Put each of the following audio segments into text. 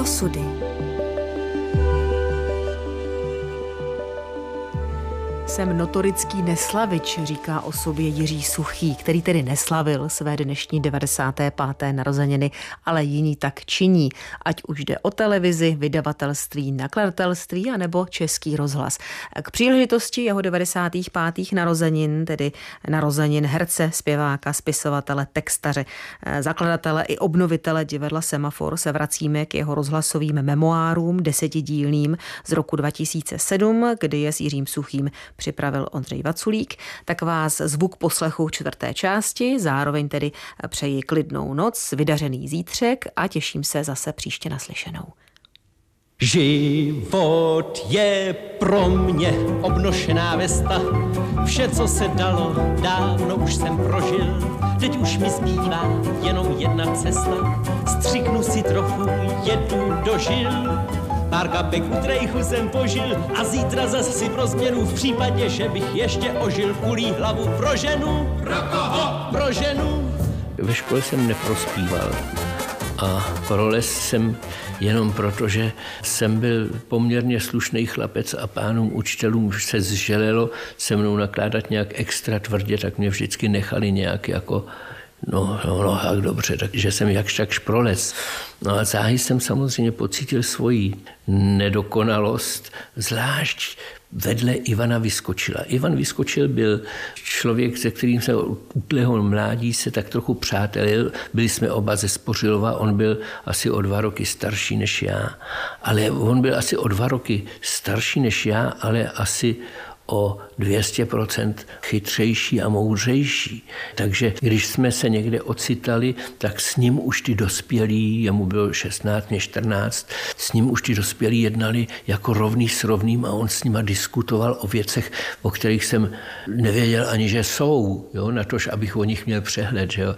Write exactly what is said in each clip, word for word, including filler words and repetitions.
Osudy. Jsem notorický neslavič, říká o sobě Jiří Suchý, který tedy neslavil své dnešní devadesáté páté narozeniny, ale jiní tak činí, ať už jde o televizi, vydavatelství, nakladatelství anebo Český rozhlas. K příležitosti jeho devadesátých pátých narozenin, tedy narozenin herce, zpěváka, spisovatele, textaře, zakladatele i obnovitele divadla Semafor se vracíme k jeho rozhlasovým memoárům desetidílným z roku dva tisíce sedm, kdy je s Jiřím Suchým připravil Ondřej Vaculík, tak vás zvuk poslechu čtvrté části, zároveň tedy přeji klidnou noc, vydařený zítřek a těším se zase příště naslyšenou. Život je pro mě obnošená vesta, vše, co se dalo, dávno už jsem prožil. Teď už mi zbývá jenom jedna cesta, střiknu si trochu, jedu do žil. Pár kapek u trejchu jsem požil a zítra zas si pro změnu v případě, že bych ještě ožil kulí hlavu pro ženu. Pro koho? Pro ženu. Ve škole jsem neprospíval a prolez jsem jenom proto, že jsem byl poměrně slušný chlapec a pánům učitelům se zželelo se mnou nakládat nějak extra tvrdě, tak mě vždycky nechali nějak jako No, no, no, tak dobře, takže jsem jakž takž prolez. No a záhy jsem samozřejmě pocítil svoji nedokonalost, zvlášť vedle Ivana Vyskočila. Ivan Vyskočil byl člověk, se kterým se od útlého mládí se tak trochu přátelil. Byli jsme oba ze Spořilova, on byl asi o dva roky starší než já. Ale on byl asi o dva roky starší než já, ale asi o dvě stě procent chytřejší a moudřejší. Takže když jsme se někde ocitali, tak s ním už ty dospělí, jemu bylo šestnáct, mě čtrnáct, s ním už ty dospělí jednali jako rovný s rovným a on s nima diskutoval o věcech, o kterých jsem nevěděl ani, že jsou, jo, natož abych o nich měl přehled. Že jo.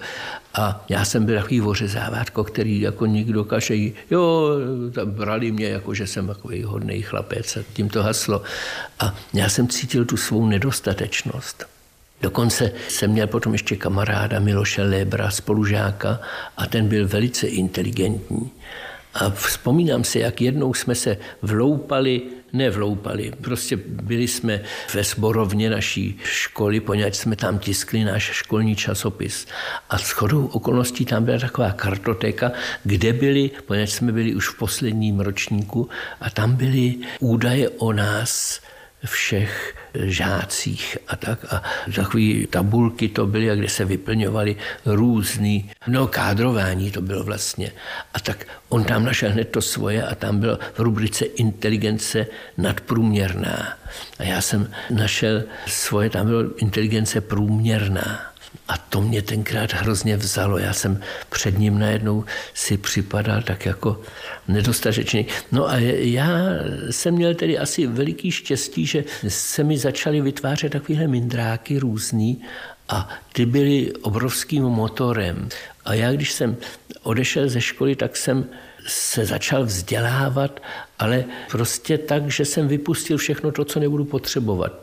A já jsem byl takový ořezávátko, který jako nikdo kaže, jo, brali mě jako, že jsem takový hodnej chlapec a tím to haslo. A já jsem cítil tu svou nedostatečnost. Dokonce jsem měl potom ještě kamaráda Miloše Lébra, spolužáka, a ten byl velice inteligentní. A vzpomínám si, jak jednou jsme se vloupali, nevloupali, prostě byli jsme ve sborovně naší školy, poněvadž jsme tam tiskli náš školní časopis. A shodou okolností tam byla taková kartotéka, kde byli, poněvadž jsme byli už v posledním ročníku, a tam byly údaje o nás všech žácích a tak. A takové tabulky to byly, kde se vyplňovaly různý, no kádrování to bylo vlastně. A tak on tam našel hned to svoje a tam bylo v rubrice inteligence nadprůměrná. A já jsem našel svoje, tam bylo inteligence průměrná. A to mě tenkrát hrozně vzalo. Já jsem před ním najednou si připadal tak jako nedostatečný. No a já jsem měl tedy asi veliký štěstí, že se mi začaly vytvářet takovéhle mindráky různý a ty byly obrovským motorem. A já, když jsem odešel ze školy, tak jsem se začal vzdělávat, ale prostě tak, že jsem vypustil všechno to, co nebudu potřebovat.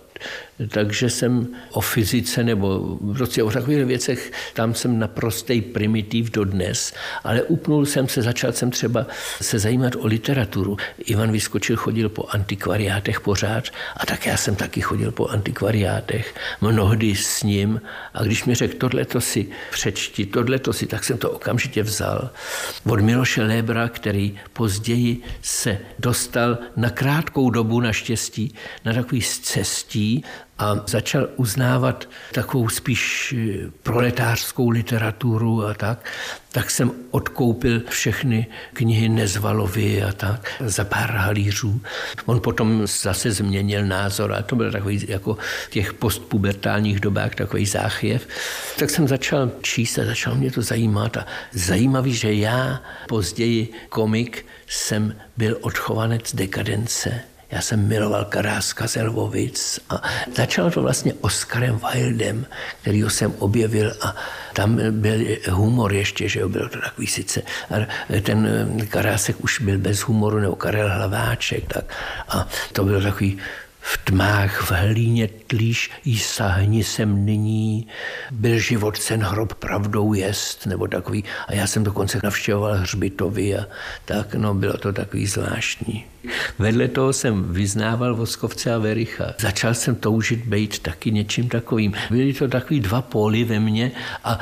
Takže jsem o fyzice nebo prostě o takových věcech, tam jsem naprostej primitiv dodnes, ale upnul jsem se, začal jsem třeba se zajímat o literaturu. Ivan Vyskočil chodil po antikvariátech pořád a tak já jsem taky chodil po antikvariátech, mnohdy s ním, a když mi řekl, tohleto si přečti, tohleto si, tak jsem to okamžitě vzal. Od Miloše Lébra, který později se dostal na krátkou dobu naštěstí na takový scestí a začal uznávat takovou spíš proletářskou literaturu a tak, tak jsem odkoupil všechny knihy Nezvalovy a tak za pár halířů. On potom zase změnil názor a to byl takový jako v těch postpubertálních dobách takový záchvěv. Tak jsem začal číst a začal mě to zajímat a zajímavý, že já později komik jsem byl odchovanec dekadence. Já jsem miloval Karáska z Lvovic a začalo to vlastně Oskarem Wildem, kterýho jsem objevil a tam byl humor ještě, že jo, bylo to takový sice. A ten Karásek už byl bez humoru, nebo Karel Hlaváček, tak. A to bylo takový v tmách v hlíně tlíš jí sahni sem nyní, byl život cen hrob pravdou jest, nebo takový. A já jsem dokonce navštěvoval hřbitovy a tak, no bylo to takový zvláštní. Vedle toho jsem vyznával Voskovce a Vericha. Začal jsem toužit být taky něčím takovým. Byly to takový dva póly ve mně a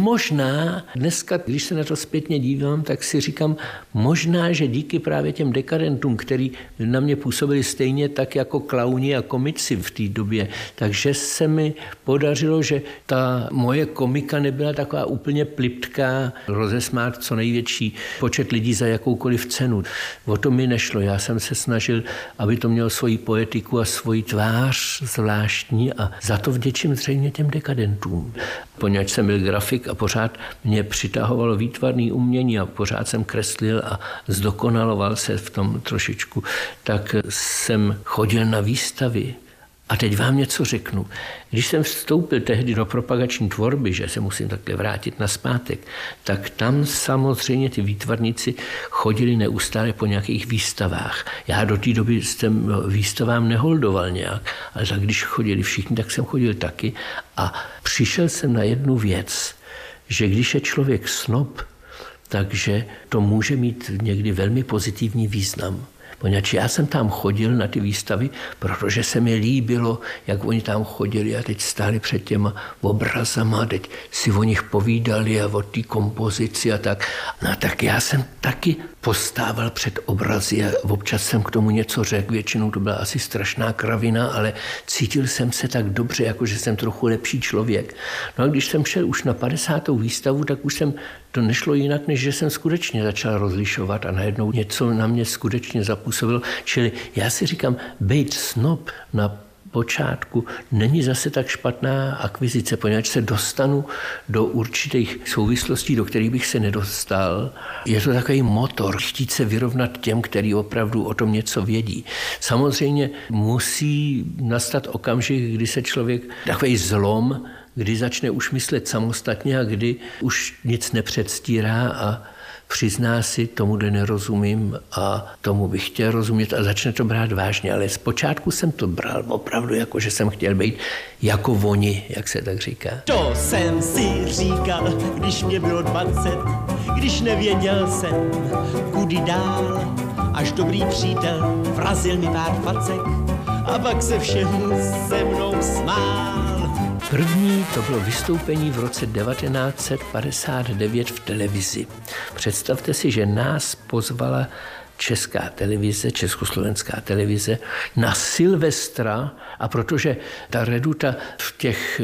možná dneska, když se na to zpětně dívám, tak si říkám, možná, že díky právě těm dekadentům, který na mě působili stejně tak jako klauni a komici v té době, takže se mi podařilo, že ta moje komika nebyla taková úplně pliptká, rozesmát co největší počet lidí za jakoukoliv cenu. O to mi nešlo. Já jsem se snažil, aby to mělo svoji poetiku a svoji tvář zvláštní a za to vděčím zřejmě těm dekadentům. Poněvadž jsem byl grafik a pořád mě přitahovalo výtvarné umění a pořád jsem kreslil a zdokonaloval se v tom trošičku, tak jsem chodil na výstavy. A teď vám něco řeknu. Když jsem vstoupil tehdy do propagační tvorby, že se musím takhle vrátit nazpátek, tak tam samozřejmě ty výtvarníci chodili neustále po nějakých výstavách. Já do té doby jsem výstavám neholdoval nějak, ale tak když chodili všichni, tak jsem chodil taky. A přišel jsem na jednu věc, že když je člověk snob, takže to může mít někdy velmi pozitivní význam. Poněvadž já jsem tam chodil na ty výstavy, protože se mi líbilo, jak oni tam chodili a teď stáli před těma obrazama, teď si o nich povídali a o té kompozici a tak. No tak já jsem taky postával před obrazy a občas jsem k tomu něco řekl, většinou to byla asi strašná kravina, ale cítil jsem se tak dobře, jako že jsem trochu lepší člověk. No a když jsem šel už na padesátou výstavu, tak už jsem to nešlo jinak, než že jsem skutečně začal rozlišovat a najednou něco na mě skutečně zapůsobilo. Čili já si říkám, bejt snob na počátku není zase tak špatná akvizice, poněvadž se dostanu do určitých souvislostí, do kterých bych se nedostal. Je to takový motor, chtít se vyrovnat těm, kteří opravdu o tom něco vědí. Samozřejmě musí nastat okamžik, kdy se člověk, takový zlom, kdy začne už myslet samostatně a kdy už nic nepředstírá a přizná si, tomuhle nerozumím a tomu bych chtěl rozumět a začne to brát vážně. Ale zpočátku jsem to bral opravdu, jako že jsem chtěl být jako oni, jak se tak říká. To jsem si říkal, když mě bylo dvacet, když nevěděl jsem, kudy dál, až dobrý přítel vrazil mi pár facek a pak se všemu se mnou smál. První to bylo vystoupení v roce devatenáct set padesát devět v televizi. Představte si, že nás pozvala Česká televize, Československá televize na Silvestra a protože ta reduta v těch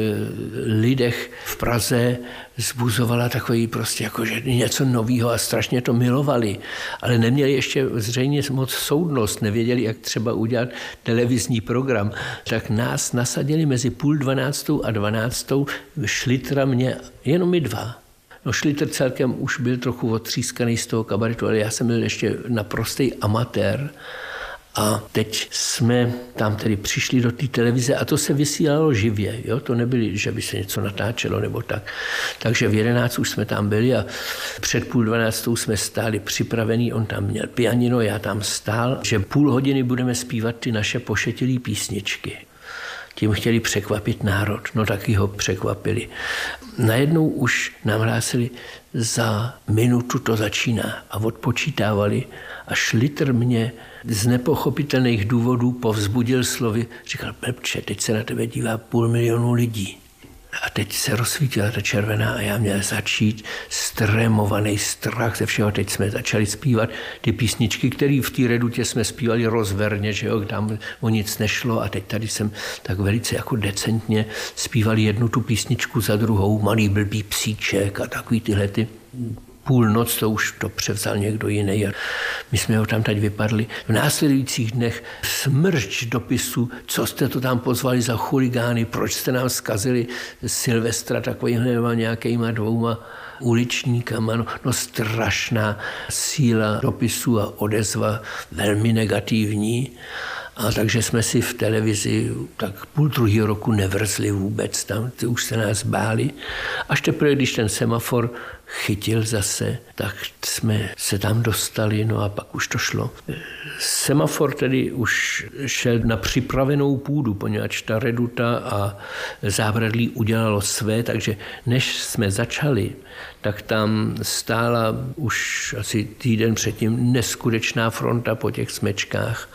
lidech v Praze zbuzovala takový prostě jako, že něco novýho a strašně to milovali, ale neměli ještě zřejmě moc soudnost, nevěděli, jak třeba udělat televizní program, tak nás nasadili mezi půl dvanáctou a dvanáctou, Šlitra mě, jenom my dva. No Šlitr celkem už byl trochu otřískaný z toho kabaretu, ale já jsem byl ještě naprostý amatér. A teď jsme tam tedy přišli do té televize a to se vysílalo živě. Jo? To nebylo, že by se něco natáčelo nebo tak. Takže v jedenáct už jsme tam byli a před půl dvanáctou jsme stáli připravený. On tam měl pianino, já tam stál, že půl hodiny budeme zpívat ty naše pošetilé písničky. Tím chtěli překvapit národ, no taky ho překvapili. Najednou už nám hlásili, za minutu to začíná a odpočítávali a Šlitr mě z nepochopitelných důvodů povzbudil slovy, říkal, blbče, teď se na tebe dívá půl milionu lidí. A teď se rozsvítila ta červená a já měl začít stremovaný strach ze všeho. Teď jsme začali zpívat ty písničky, které v té redutě jsme zpívali rozverně, že jo, tam o nic nešlo a teď tady jsem tak velice jako decentně zpívali jednu tu písničku za druhou, Malý blbý psíček a takový tyhle ty. Půlnoc to už to převzal někdo jiný a my jsme ho tam teď vypadli. V následujících dnech smršť dopisu, co jste to tam pozvali za chuligány, proč jste nám zkazili Silvestra takovýmhle nějakýma dvouma uličníkama. No, no strašná síla dopisu a odezva velmi negativní. A takže jsme si v televizi tak půl druhého roku nevrzli vůbec, tam už se nás báli. Až teprve, když ten semafor chytil zase, tak jsme se tam dostali, no a pak už to šlo. Semafor tedy už šel na připravenou půdu, poněvadž ta reduta a zábradlí udělalo své, takže než jsme začali, tak tam stála už asi týden předtím neskutečná fronta po těch smečkách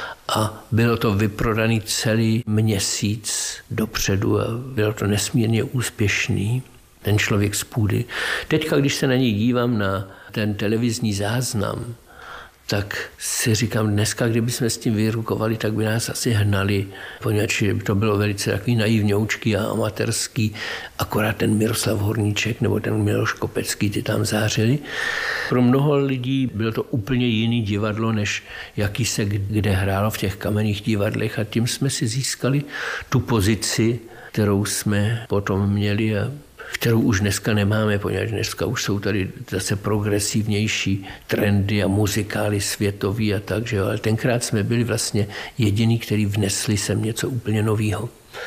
a bylo to vyprodaný celý měsíc dopředu a bylo to nesmírně úspěšný. Ten člověk z půdy. Teďka, když se na něj dívám na ten televizní záznam, tak si říkám, dneska, kdybychom s tím vyrukovali, tak by nás asi hnali, poněvadž to bylo velice takový naivňoučký a amatérský, akorát ten Miroslav Horníček nebo ten Miloš Kopecký, ty tam zářili. Pro mnoho lidí bylo to úplně jiný divadlo, než jaký se kde hrálo v těch kamenných divadlech a tím jsme si získali tu pozici, kterou jsme potom měli a kterou už dneska nemáme, poněvadž dneska už jsou tady zase progresivnější trendy a muzikály světový a tak, že jo, ale tenkrát jsme byli vlastně jediní, kteří vnesli sem něco úplně nového.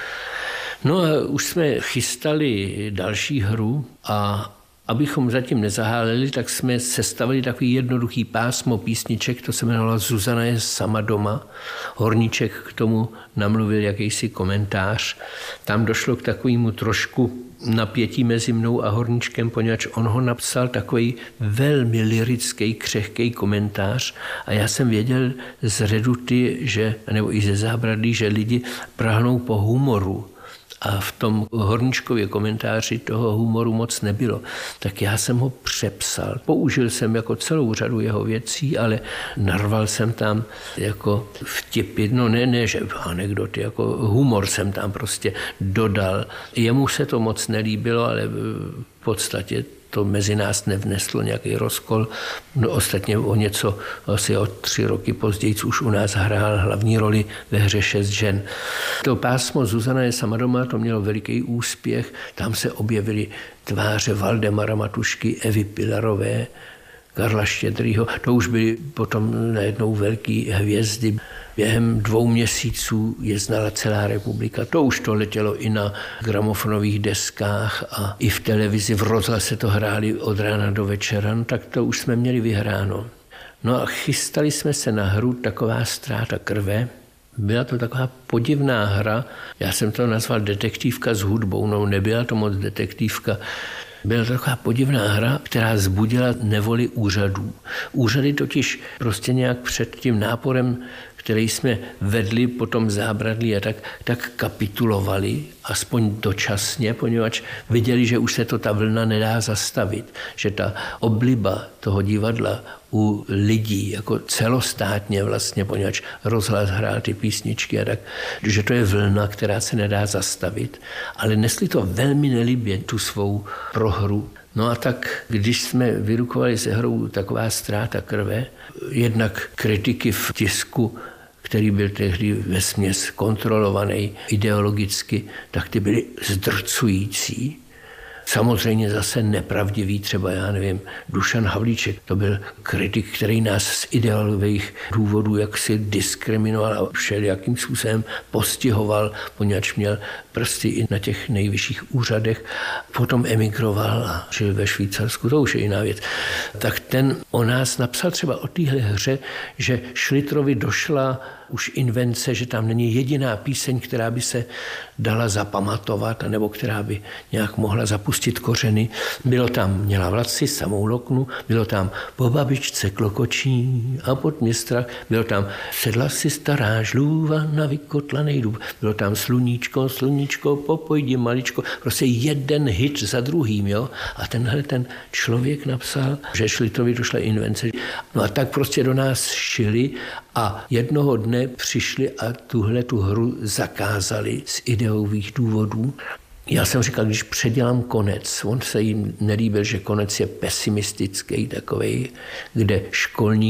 No a už jsme chystali další hru a abychom zatím nezaháleli, tak jsme sestavili takový jednoduchý pásmo písniček, to se jmenovalo Zuzana je sama doma. Horníček k tomu namluvil jakýsi komentář. Tam došlo k takovému trošku napětí mezi mnou a Horníčkem, poněvadž on ho napsal takový velmi lyrický, křehký komentář a já jsem věděl z reduty, že, nebo i ze zábradlí, že lidi prahnou po humoru. A v tom Horníčkově komentáři toho humoru moc nebylo. Tak já jsem ho přepsal. Použil jsem jako celou řadu jeho věcí, ale narval jsem tam jako vtipy, no ne, ne, že anekdoty, jako humor jsem tam prostě dodal. Jemu se to moc nelíbilo, ale v podstatě to mezi nás nevneslo nějaký rozkol. No, ostatně o něco, asi o tři roky později už u nás hrál hlavní roli ve hře Šest žen. To pásmo Zuzana je sama doma, to mělo veliký úspěch. Tam se objevily tváře Valdemara Matušky, Evy Pilarové, Karla Štědrýho. To už byly potom najednou velký hvězdy. Během dvou měsíců je znala celá republika. To už to letělo i na gramofonových deskách a i v televizi, v rozhlase to hráli od rána do večera, no, tak to už jsme měli vyhráno. No a chystali jsme se na hru Taková ztráta krve. Byla to taková podivná hra, já jsem to nazval detektivka s hudbou, no nebyla to moc detektivka. Byla to taková podivná hra, která vzbudila nevoli úřadů. Úřady totiž prostě nějak před tím náporem, který jsme vedli po tom zábradlí a tak, tak kapitulovali, aspoň dočasně, poněvadž viděli, že už se to ta vlna nedá zastavit, že ta obliba toho divadla u lidí, jako celostátně vlastně, poněvadž rozhlas hrál ty písničky a tak, že to je vlna, která se nedá zastavit, ale nesli to velmi nelibě, tu svou prohru. No a tak, když jsme vyrukovali se hrou Taková ztráta krve, jednak kritiky v tisku, který byl tehdy vesměs kontrolovaný ideologicky, tak ty byly zdrcující. Samozřejmě zase nepravdivý, třeba já nevím, Dušan Havlíček, to byl kritik, který nás z ideologických důvodů jaksi diskriminoval a všelijakým způsobem postihoval, poněvadž měl prsty i na těch nejvyšších úřadech. Potom emigroval a žil ve Švýcarsku, to už je jiná věc. Tak ten o nás napsal třeba o téhle hře, že Šlitrovi došla už invence, že tam není jediná píseň, která by se dala zapamatovat, nebo která by nějak mohla zapustit kořeny. Bylo tam Měla vlaci, samou loknu, bylo tam Po babičce klokočí a pod mě strach, bylo tam Sedla si stará žlůva na vykotlanej dub, bylo tam Sluníčko, sluníčko, popojdi maličko, prostě jeden hit za druhým, jo. A tenhle ten člověk napsal, že Šlitrovi došla invence. No a tak prostě do nás šili a jednoho dne přišli a tuhle tu hru zakázali z ideových důvodů. Já jsem říkal, když předělám konec, on se jim nelíbil, že konec je pesimistický takovej, kde školník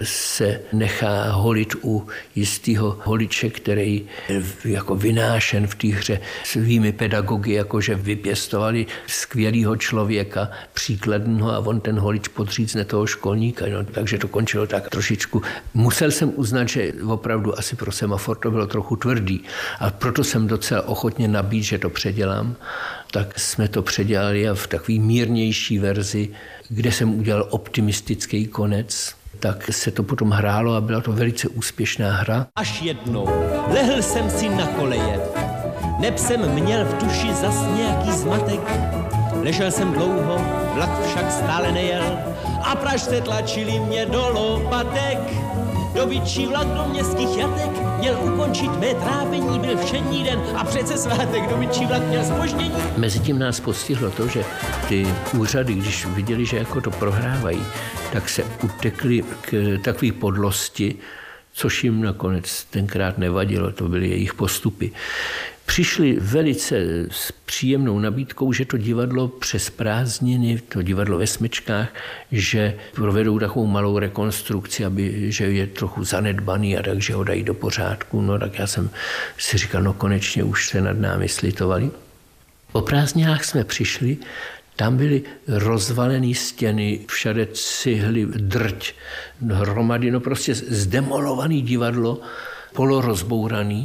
se nechá holit u jistého holiče, který je jako vynášen v té hře svými pedagogy, jakože vypěstovali skvělého člověka, příkladného, a on ten holič podřízne toho školníka. No, takže to končilo tak trošičku. Musel jsem uznat, že opravdu asi pro semafor to bylo trochu tvrdý, a proto jsem docela ochotně nabít, že to předělám. Tak jsme to předělali a v takové mírnější verzi, kde jsem udělal optimistický konec, tak se to potom hrálo a byla to velice úspěšná hra. Až jednou lehl jsem si na koleje, neb jsem měl v duši zas nějaký zmatek. Ležel jsem dlouho, vlak však stále nejel a pražce tlačili mě do lopatek. Dobytčí vlak do městských jatek měl ukončit mé trápení, byl všední den a přece svátek, dobytčí vlak měl zpoždění. Mezitím nás postihlo to, že ty úřady, když viděli, že jako to prohrávají, tak se utekli k takové podlosti, což jim nakonec tenkrát nevadilo, to byly jejich postupy. Přišli velice s příjemnou nabídkou, že to divadlo přes prázdniny, to divadlo ve Smečkách, že provedou takovou malou rekonstrukci, aby, že je trochu zanedbaný a takže ho dají do pořádku. No tak já jsem si říkal, no konečně už se nad námi slitovali. Po prázdninách jsme přišli, tam byly rozvalené stěny, všade cihly, drť, hromady, no prostě zdemolovaný divadlo, polorozbouraný.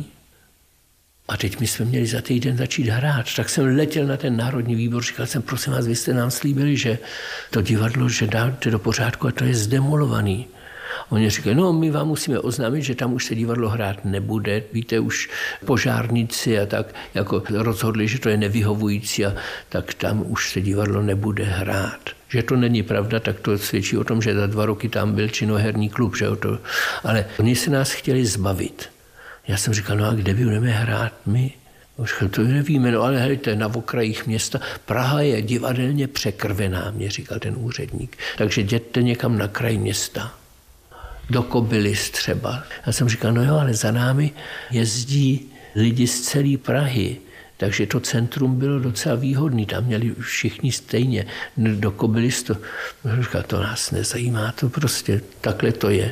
A teď my jsme měli za týden začít hrát. Tak jsem letěl na ten Národní výbor, říkal jsem, prosím vás, vy jste nám slíbili, že to divadlo, že dáte do pořádku a to je zdemolovaný. Oni říkali, no my vám musíme oznámit, že tam už se divadlo hrát nebude. Víte, už požárníci a tak jako rozhodli, že to je nevyhovující a tak tam už se divadlo nebude hrát. Že to není pravda, tak to svědčí o tom, že za dva roky tam byl činoherní klub. Že to, ale oni se nás chtěli zbavit. Já jsem říkal, no a kde budeme hrát my? Říkal, to nevíme, no ale hejte, na okrajích města. Praha je divadelně překrvená, mě říkal ten úředník. Takže jděte někam na kraj města. Do Kobylis třeba. Já jsem říkal, no jo, ale za námi jezdí lidi z celé Prahy. Takže to centrum bylo docela výhodný, tam měli všichni stejně. Do Kobylis to, říkal, to nás nezajímá, to prostě takhle to je.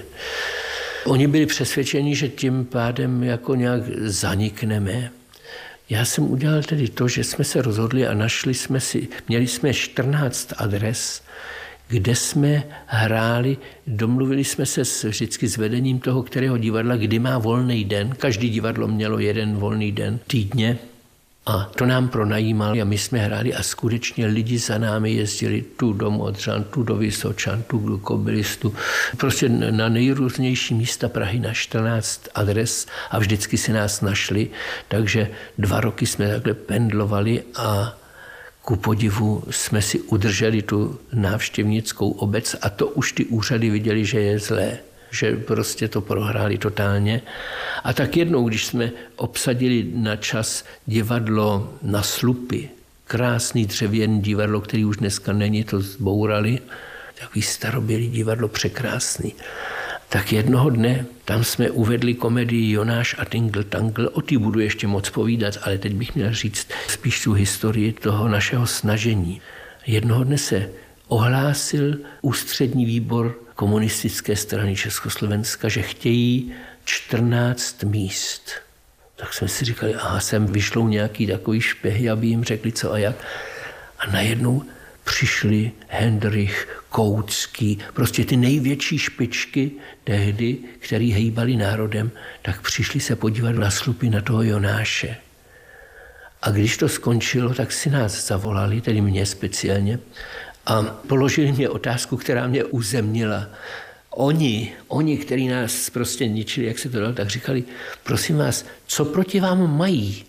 Oni byli přesvědčeni, že tím pádem jako nějak zanikneme. Já jsem udělal tedy to, že jsme se rozhodli a našli jsme si, měli jsme čtrnáct adres, kde jsme hráli, domluvili jsme se s, vždycky s vedením toho, kterého divadla, kdy má volný den. Každý divadlo mělo jeden volný den týdně. A to nám pronajímali a my jsme hráli a skutečně lidi za námi jezdili tu do Modřan, tu do Vysočan, tu do Kobylistu. Prostě na nejrůznější místa Prahy na čtrnáct adres a vždycky si nás našli. Takže dva roky jsme takhle pendlovali a ku podivu jsme si udrželi tu návštěvnickou obec a to už ty úřady viděli, že je zlé. Že prostě to prohráli totálně. A tak jednou, když jsme obsadili na čas divadlo na Slupy, krásný dřevěný divadlo, který už dneska není, to zbourali, takový starobělý divadlo, překrásný. Tak jednoho dne tam jsme uvedli komedii Jonáš a Tingl Tangl, o té budu ještě moc povídat, ale teď bych měl říct spíš tu historii toho našeho snažení. Jednoho dne se ohlásil ústřední výbor komunistické strany Československa, že chtějí čtrnáct míst. Tak jsme si říkali, aha, sem vyšlou nějaký takový špehy, aby jim řekli co a jak. A najednou přišli Hendrych, Koutský, prostě ty největší špičky tehdy, který hejbali národem, tak přišli se podívat na Slupy na toho Jonáše. A když to skončilo, tak si nás zavolali, tedy mě speciálně, a položili mě otázku, která mě uzemnila. Oni, oni, kteří nás prostě ničili, jak se to dalo, tak říkali, prosím vás, co proti vám mají?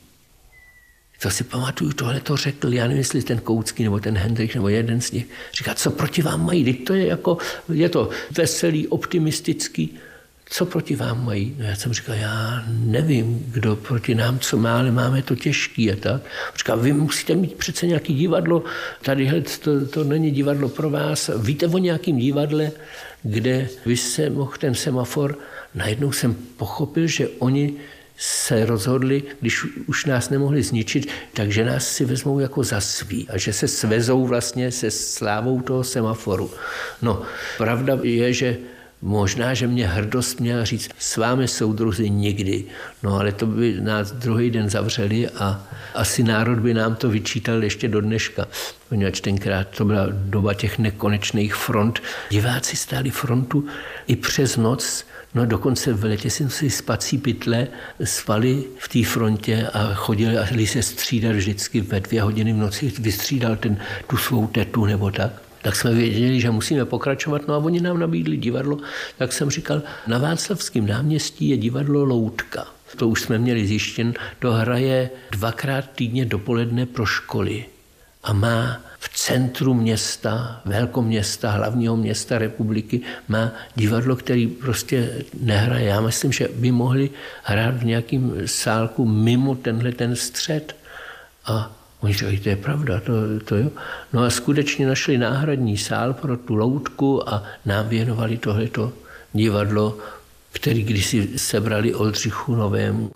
To si pamatuju, tohle to řekl, já nevím, jestli ten Koutský nebo ten Hendrich nebo jeden z nich. Říká, co proti vám mají? Teď to je jako, je to veselý, optimistický. Co proti vám mají? No já jsem říkal, já nevím, kdo proti nám co má, ale máme to těžký a tak. Říkal, vy musíte mít přece nějaký divadlo, tady to, to není divadlo pro vás. Víte o nějakým divadle, kde vy se mohl ten semafor? Najednou jsem pochopil, že oni se rozhodli, když už nás nemohli zničit, takže nás si vezmou jako za svý a že se svezou vlastně se slávou toho semaforu. No, pravda je, že možná, že mě hrdost měla říct, s vámi soudruzi nikdy. No ale to by nás druhý den zavřeli a asi národ by nám to vyčítal ještě do dneška. Poněvadž tenkrát to byla doba těch nekonečných front. Diváci stáli frontu i přes noc. No dokonce v letě jsem si spací pytle spali v té frontě a chodili a šli se střídat vždycky ve dvě hodiny v noci, vystřídal ten, tu svou tetu nebo tak. Tak jsme věděli, že musíme pokračovat, no a oni nám nabídli divadlo. Tak jsem říkal, na Václavském náměstí je divadlo Loutka. To už jsme měli zjištěn, to hraje dvakrát týdně dopoledne pro školy a má v centru města, velkoměsta, hlavního města republiky, má divadlo, který prostě nehraje. Já myslím, že by mohli hrát v nějakým sálku mimo tenhle ten střed. A oni říkají, to je pravda, to, to jo. No a skutečně našli náhradní sál pro tu Loutku a nám věnovali tohleto divadlo, který kdysi sebrali Oldřichu Novému.